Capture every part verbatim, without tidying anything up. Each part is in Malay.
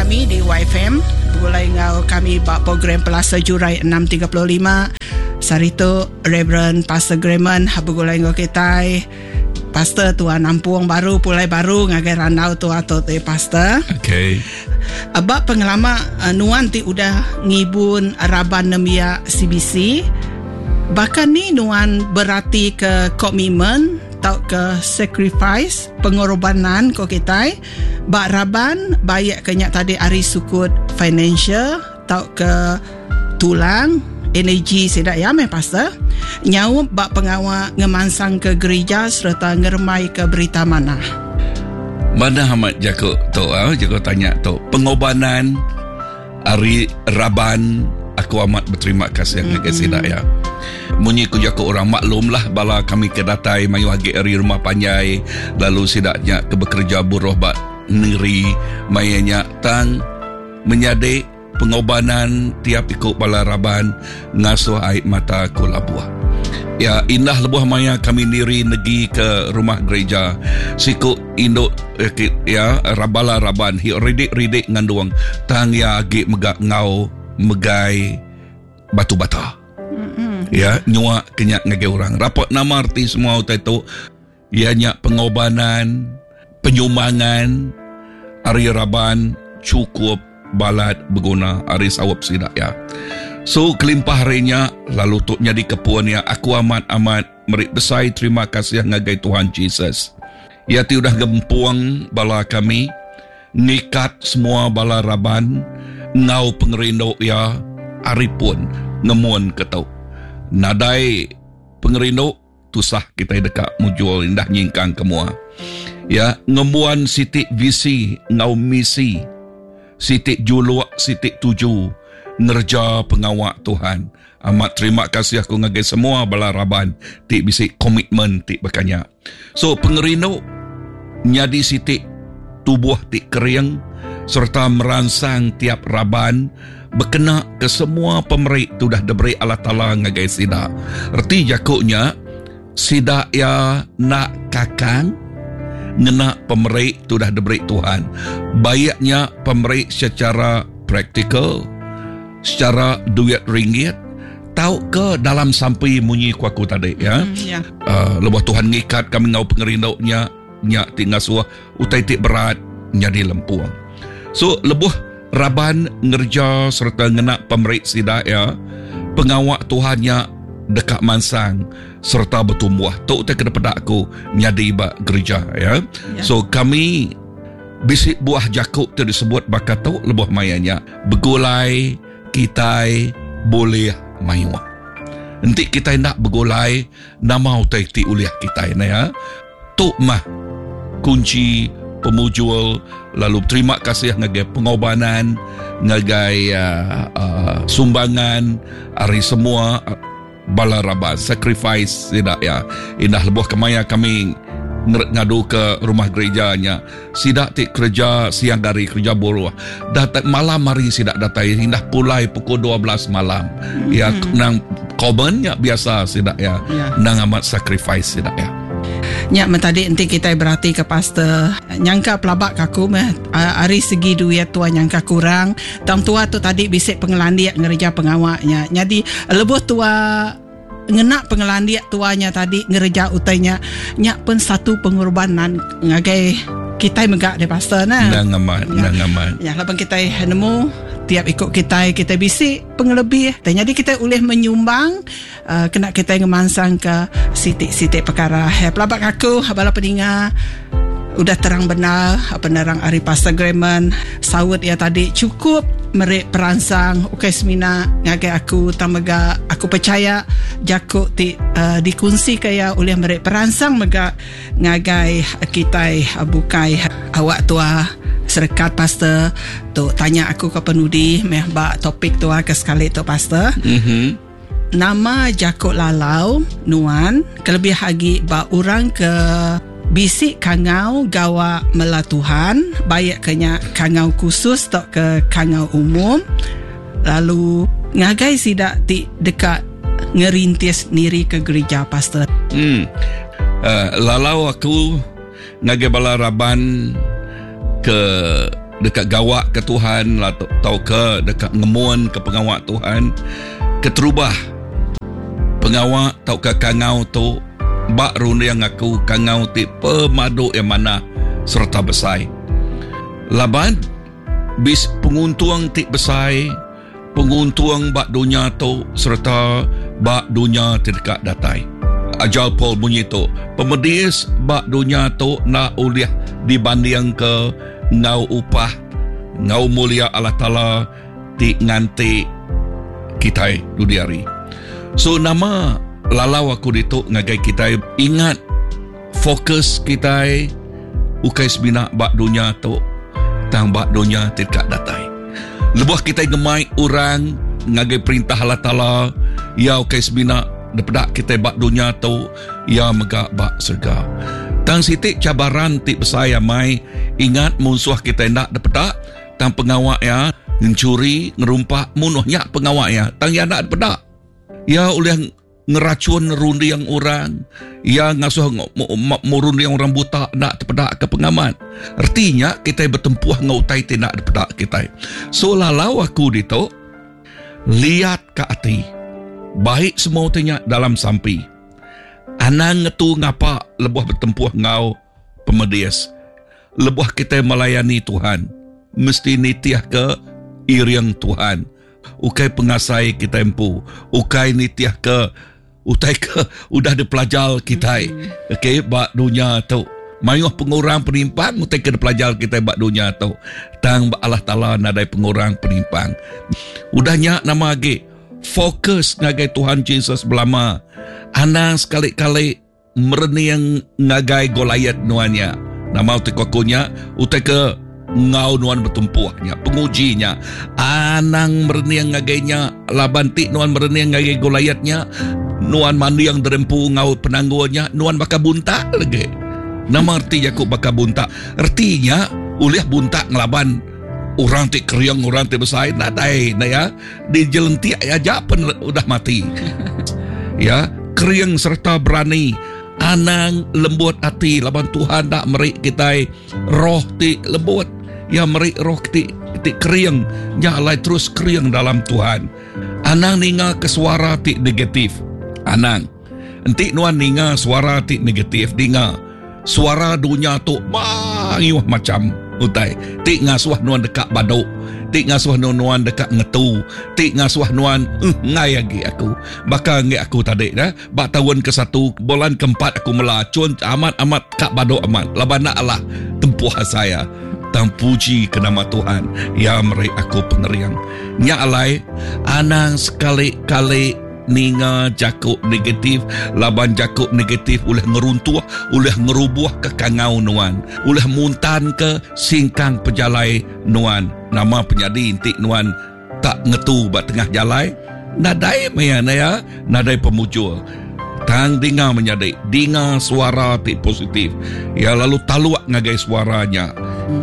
kami di Y F M. Boleh ngau kami bak program Pelasa Jurai enam tiga puluh lima. Sarito Reverend Pastor Grayman boleh ngau kita. Pastor Tuan Ampuang baru pulai baru ngagai ranau tu atau te pastor. Okay. Abak pengalaman uh, nuan ti udah ngibun Raban Nemia C B C. Bahkan ni nuan berarti ke komitmen atau ke sacrifice pengorbanan ko kita. Bak Raban bayak kenyak tadi ari sukut financial atau ke tulang energi sedak ya meh pastor. Nyau bak pengawal ngemansang ke gereja serta ngermai ke berita mana. Mana amat jago tu ah jago tanya tu pengorbanan hari Raban aku amat berterima kasih mm-hmm. dengan sedak ya. Munyi ku jago orang maklumlah bala kami kedatai mayu agi hari rumah panjai lalu sedaknya ke bekerja buruh bak negeri mayanya tang menyadek pengorbanan tiap ikut bala Raban ngasuh air mata kulabuah. Ya indah lebuh maya kami niri negi ke rumah gereja sikut induk ya rabala Raban hi ridik-ridik nganduang tang ya agi megak ngau megai batu bata. Mm-hmm. Ya nyuak kenyak ngage orang rapat nama arti semua utai tu ianya pengorbanan penyumbangan hari Raban cukup balat berguna hari sawap sidak ya. So kelimpah harinya lalu tuk nyadi kepuan ya aku amat-amat merik besai terima kasih ngagai Tuhan Yesus. Ya ti udah gempuang bala kami ngikat semua bala Raban ngau pengerindo ya hari pun ngemuan ketau. Nadai pengerindo tusah kita dekat mujual indah nyingkang kemua. Ya ngemuan sitik visi ngau misi sitik juluak sitik tuju ngerja pengawak Tuhan. Amat terima kasih aku ngagai semua bala Raban tik bisik komitmen tik berkanya. So pengerino nyadi sitik tubuh tik kering serta merangsang tiap Raban berkena ke semua pemerik tu dah diberi Allah Ta'ala ngagai sidak. Erti jakuknya sidak ya nak kakang ngena pemerik tu dah diberi Tuhan. Bayaknya pemerik secara praktikal secara duit ringgit tahu ke dalam sampai munyi kuaku tadi ya. Mm, yeah. uh, lebuh Tuhan ngikat kami ngau pengerindaunya nyak tinggal suah utai tik berat nyadi lempuang. So lebuh Raban ngerja serta ngenak pemerik sidak ya pengawak Tuhannya dekat mansang serta bertumbuh tu utai kena pedak aku nyadi bak gereja ya. Yeah. So kami bisik buah Jakub tu disebut bakat tu lebuh mayanya begulai kita boleh mayu. Nanti kita nak bergolai nama utai ti uliah kita na ya. Tu mah kunci pemujul lalu terima kasih ngagai pengorbanan ngagai uh, uh, sumbangan hari semua uh, bala Raban sacrifice tidak ya. Indah lebuh kemaya kami ngadu ke rumah gerejanya sidak tik kerja siang dari kerja buruh datang malam hari sidak datai indah pulai pukul dua belas malam mm-hmm. ya nang komennya biasa sidak ya yeah. Nang amat sacrifice sidak ya nyak mentadi enti kita berarti ke pastor nyangka pelabak kaku meh hari segi duit tua nyangka kurang tang tua tu tadi bisik pengelandiak ngereja pengawaknya jadi lebuh tua ngenak pengelandiak tuanya tadi ngereja utainya nyak pun satu pengorbanan ngagai kita megak de pastor nah nang aman ya, nang aman ya lapang kita nemu tiap ikut kita kita bisik pengelebih dan jadi kita boleh menyumbang uh, kena kita ngemansang ke sitik-sitik perkara ya pelabak aku abala peninga udah terang benar penerang Ari Pastor Grayman sawut ya tadi cukup merik peransang ukai semina ngagai aku tamega aku percaya jakuk ti uh, dikunci kaya oleh merik peransang mega ngagai kita bukai awak tua serkat pastor tu tanya aku ke penudi meh bak topik tu ke sekali tu pastor. Mhm. Nama Jakuk Lalau nuan kelebih lagi bak orang ke bisik kangau gawa melatuhan bayak kenya kangau khusus tak ke kangau umum lalu ngagai sidak ti dekat ngerintis niri ke gereja pastor. Hmm. Uh, lalau aku ngagai bala Raban ke dekat gawak ke Tuhan lah, atau ke dekat ngemuan ke pengawak Tuhan, keterubah pengawak tau ke kangau tu bak runda yang aku kangau ti pemadu yang mana serta besai laban bis penguntuang ti besai penguntuang bak dunia tu serta bak dunia ti dekat datai. Ajal Paul bunyi tu pemedis bak dunia tu nak uliah dibanding ke ngau upah ngau mulia Allah Ta'ala ti nganti kita dudiari. So nama lalau aku dituk ngagai kita ingat fokus kita ukai sebina bak dunia tu tang bak dunia tidak datai. Lebuh kita gemai orang ngagai perintah Allah Ta'ala ya ukai sebina depedak kita bak dunia tu ya megak bak surga. Tang sitik cabaran ti besaya mai ingat musuh kita nak depedak tang pengawak ya mencuri ngerumpak munuhnya pengawak ya tang ya nak depedak ya oleh ngeracun rundi yang orang ya ngasuh murundi yang orang buta nak terpedak ke pengamat. Artinya kita bertempuh ngautai tidak terpedak kita. So lalau aku dito lihat ke hati baik semua tanya dalam sampi anang ngetu ngapa lebuh bertempuh ngau pemedias lebuh kita melayani Tuhan mesti nitiah ke iriang Tuhan. Ukai pengasai kita empu, ukai nitiah ke, utai ke udah dipelajal kita, mm. okay, bak dunia tu. Mayuh pengurang penimpang, utai ke dipelajal kita bak dunia tu. Tang bak Allah Ta'ala nadai pengurang penimpang. Udahnya nama agi, fokus ngagai Tuhan Yesus belama. Anang sekali-kali mereniang ngagai Goliat nuannya. Nama utai kokunya, utai ke ngau nuan bertumpuhnya pengujinya anang mereniang ngagainya labanti nuan mereniang ngagai Goliatnya nuan mandi yang derempu ngau penangguannya nuan baka buntak lagi nama arti Yakub baka buntak artinya uliah buntak ngelaban orang ti kriang orang ti besai nadai na ya di jelenti aja pun udah mati ya kriang serta berani anang lembut hati laban Tuhan tak merik kita roh ti lembut ya merik roh ti ti kriang nyalai terus kriang dalam Tuhan. Anang ninga ke suara ti negatif. Anang enti nuan ninga suara ti negatif dinga suara dunia tu mangiwah macam utai ti ngasuh nuan dekat baduk ti ngasuh nuan dekat ngetu ti ngasuh nuan uh, ngai lagi aku bakal ngai aku tadi dah bak tahun ke satu bulan keempat aku melacun amat-amat kak baduk amat laban nak Allah tempuh saya tang puji ke nama Tuhan ya meri aku peneriang nya alai anang sekali-kali ninga jakuk negatif laban jakuk negatif oleh ngeruntuh oleh ngerubuh ke kangau nuan oleh muntan ke singkang pejalai nuan nama penyadi intik nuan tak ngetu bat tengah jalai nadai mayana ya nadai pemujul tang dinga menyadai dinga suara ti positif ya lalu taluak ngagai suaranya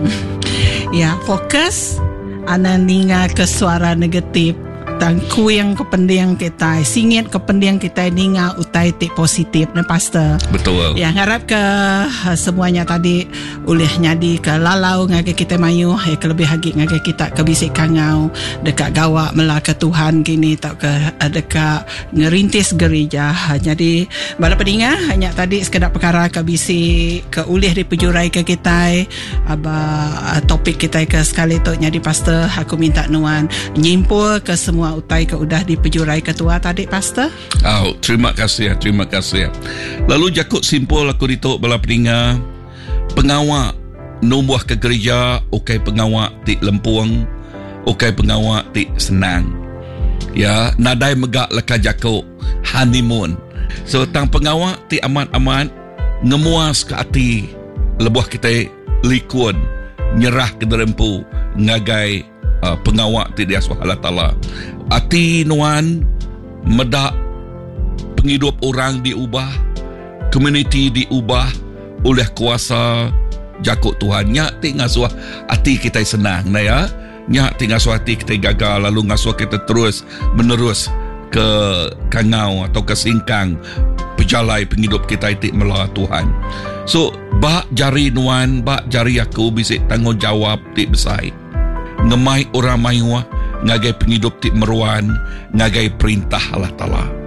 ya fokus anan ninga ke suara negatif tang kuing kependiang kita singit kependiang kita ninga utai ti positif na pastor betul ya harap ke uh, semuanya tadi ulih nyadi ke lalau ngage kita mayu eh, ke lebih hagi ngage kita ke bisik kangau dekat gawak mela ke Tuhan kini tak ke uh, dekat ngerintis gereja uh, jadi bala pedinga hanya tadi sekedar perkara ke bisik ke ulih dipejurai ke kita aba uh, topik kita ke sekali tu nyadi pastor aku minta nuan nyimpul ke semua utai ke udah dipejurai ketua tadi pastor. Oh, terima kasih ya, terima kasih ya. Lalu jakut simpul aku dituk bala peninga pengawak numbuh ke gereja ukai pengawak ti lempuang ukai pengawak ti senang. Ya, nadai megak leka jakut honeymoon. So tang pengawak ti amat-amat ngemuas ke hati lebuh kita likun nyerah ke derempu ngagai Uh, pengawak ti dia Allah Ta'ala ati nuan medak penghidup orang diubah community diubah oleh kuasa jakut Tuhan nyak ti ngasuh ati kita senang na ya nyak ti ngasuh ati kita gagal lalu ngasuh kita terus menerus ke kangau atau ke singkang pejalai penghidup kita itu melalui Tuhan. So bak jari nuan, bak jari aku bisik tanggungjawab ti besai. Ngemai orang mayuah ngagai penghidup ti meruan, ngagai perintah Allah Ta'ala.